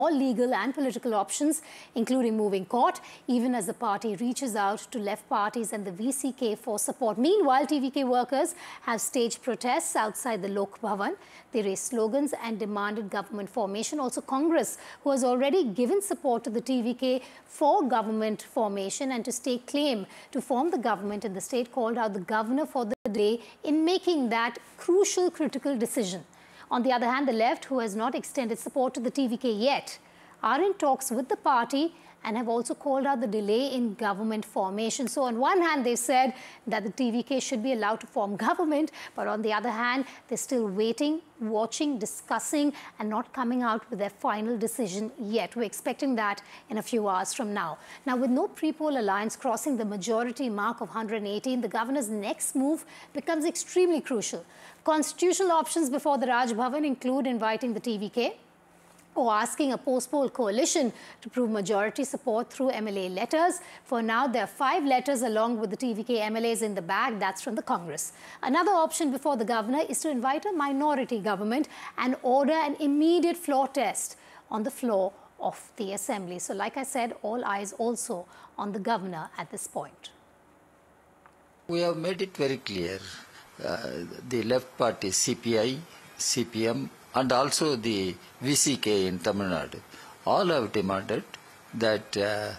all legal and political options, including moving court, even as the party reaches out to left parties and the VCK for support. Meanwhile, TVK workers have staged protests outside the Lok Bhavan. They raised slogans and demanded government formation. Also, Congress, who has already given support to the TVK for government formation and to stake claim to form the government in the state, called out the governor for the day in making that crucial, critical decision. On the other hand, the left, who has not extended support to the TVK yet, are in talks with the party and have also called out the delay in government formation. So on one hand, they said that the TVK should be allowed to form government, but on the other hand, they're still waiting, watching, discussing, and not coming out with their final decision yet. We're expecting that in a few hours from now. Now, with no pre-poll alliance crossing the majority mark of 118, the governor's next move becomes extremely crucial. Constitutional options before the Raj Bhavan include inviting the TVK or asking a post-poll coalition to prove majority support through MLA letters. For now, there are 5 letters along with the TVK MLAs in the bag. That's from the Congress. Another option before the governor is to invite a minority government and order an immediate floor test on the floor of the assembly. So like I said, all eyes also on the governor at this point. We have made it very clear. The left party CPI, CPM, and also the VCK in Tamil Nadu, all have demanded that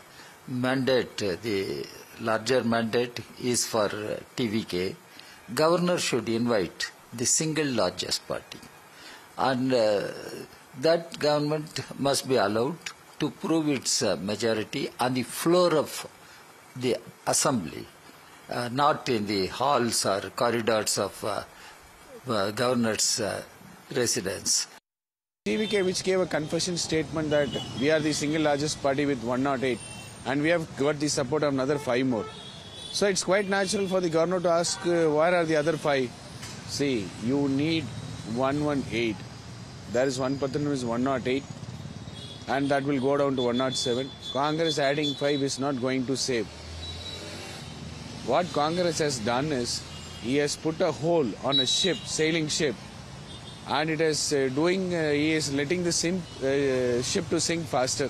the larger mandate is for TVK. Governor should invite the single largest party, and that government must be allowed to prove its majority on the floor of the assembly, not in the halls or corridors of governor's residence. TVK, which gave a confession statement that we are the single largest party with 108 and we have got the support of another 5 more. So it's quite natural for the governor to ask where are the other 5. See, you need 118. There is one person who is 108 and that will go down to 107. Congress adding 5 is not going to save. What Congress has done is, he has put a hole on a ship, sailing ship, and it is he is letting the ship to sink faster.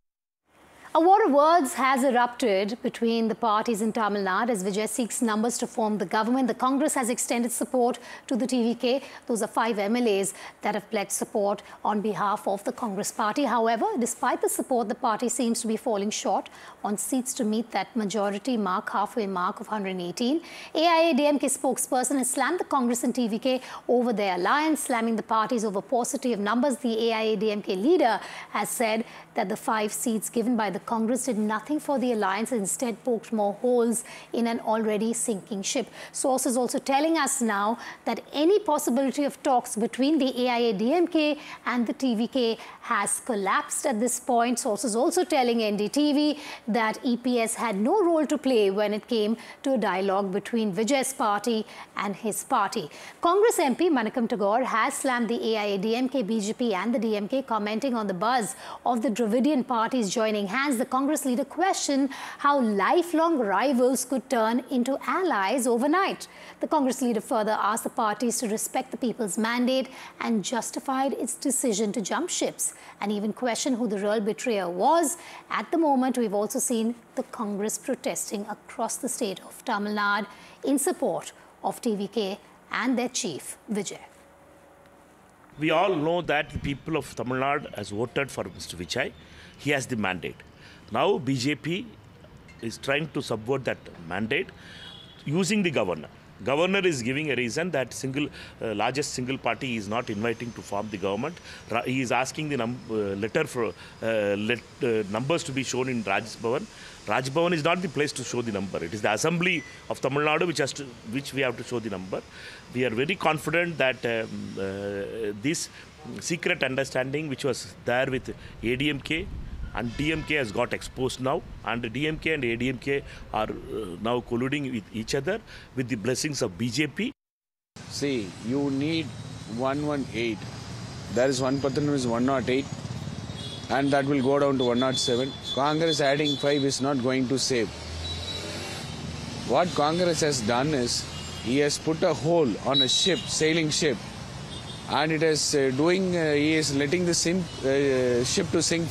A war of words has erupted between the parties in Tamil Nadu as Vijay seeks numbers to form the government. The Congress has extended support to the TVK. Those are 5 MLAs that have pledged support on behalf of the Congress party. However, despite the support, the party seems to be falling short on seats to meet that majority mark, halfway mark of 118. AIADMK spokesperson has slammed the Congress and TVK over their alliance, slamming the parties over paucity of numbers. The AIADMK leader has said that the 5 seats given by the Congress did nothing for the alliance and instead poked more holes in an already sinking ship. Sources also telling us now that any possibility of talks between the AIADMK and the TVK has collapsed at this point. Sources also telling NDTV that EPS had no role to play when it came to a dialogue between Vijay's party and his party. Congress MP Manickam Tagore has slammed the AIADMK, BJP and the DMK, commenting on the buzz of the Dravidian parties joining hands. The Congress leader questioned how lifelong rivals could turn into allies overnight. The Congress leader further asked the parties to respect the people's mandate and justified its decision to jump ships, and even questioned who the real betrayer was. At the moment, we've also seen the Congress protesting across the state of Tamil Nadu in support of TVK and their chief, Vijay. We all know that the people of Tamil Nadu has voted for Mr. Vijay. He has the mandate. Now BJP is trying to subvert that mandate using the governor. Governor is giving a reason that largest single party is not inviting to form the government. He is asking the letter for numbers to be shown in Raj Bhavan. Raj Bhavan is not the place to show the number. It is the Assembly of Tamil Nadu which we have to show the number. We are very confident that this secret understanding which was there with ADMK and DMK has got exposed now, and DMK and ADMK are now colluding with each other with the blessings of BJP. See, you need 118. There is one person who is 108 and that will go down to 107. Congress adding 5 is not going to save. What Congress has done is, he has put a hole on a ship, sailing ship, and it is he is letting the ship to sink